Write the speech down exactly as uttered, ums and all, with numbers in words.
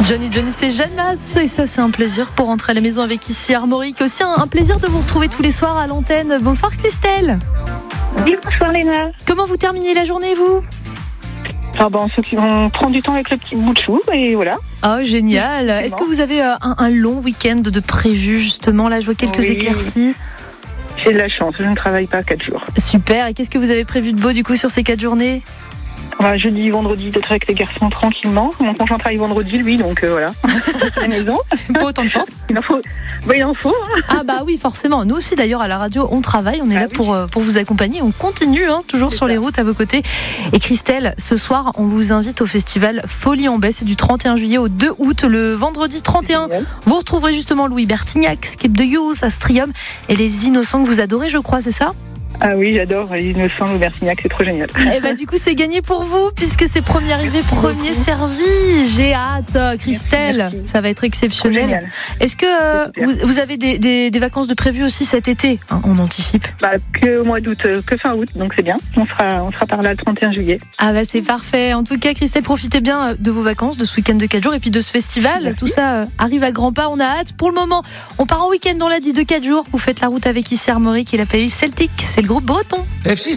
Johnny Johnny, c'est Jeanne Masse et ça c'est un plaisir pour rentrer à la maison avec ici Armorique. Aussi un, un plaisir de vous retrouver tous les soirs à l'antenne. Bonsoir Christelle. Oui, bonsoir Léna. Comment vous terminez la journée vous? Ah ben, on prend du temps avec le petit bout de chou et voilà. Oh génial. Est-ce que vous avez euh, un, un long week-end de prévu justement? Là je vois quelques Oui. éclaircies. J'ai de la chance, je ne travaille pas quatre jours. Super. Et qu'est-ce que vous avez prévu de beau du coup sur ces quatre journées? Bah, jeudi, vendredi, d'être avec les garçons tranquillement. Mon conjoint travaille vendredi, lui, donc euh, voilà. À la maison. Pas autant de chance. Il en faut. Bah, il en faut. Hein. Ah bah oui, forcément. Nous aussi d'ailleurs à la radio, on travaille, on est ah là oui. pour, pour vous accompagner. On continue hein, toujours C'est sur ça. les routes à vos côtés. Et Christelle, ce soir, on vous invite au festival Folie en Baie. C'est du trente et un juillet au deux août. Le vendredi trente et un, Génial. vous retrouverez justement Louis Bertignac, Skip the Youth, Astrium et les Innocents que vous adorez, je crois, c'est ça? Ah oui, j'adore les Innocents, le Bertignac, c'est trop génial. Et bah du coup c'est gagné pour vous puisque c'est premier arrivé, premier beaucoup. servi. J'ai hâte, Christelle, Merci, merci. ça va être Trop exceptionnel. génial. Est-ce que euh, C'est super. vous, vous avez des, des, des vacances de prévues aussi cet été hein, on anticipe. Bah, que au mois d'août, euh, que fin août, donc c'est bien. On sera, on sera par là le trente et un juillet. Ah bah c'est parfait. En tout cas Christelle, profitez bien de vos vacances, de ce week-end de quatre jours et puis de ce festival. Merci. Tout ça euh, arrive à grands pas, on a hâte. Pour le moment, on part en week-end, on l'a dit, de quatre jours. Vous faites la route avec ici Armorique et la playlist Celtic, c'est le groupe breton. F six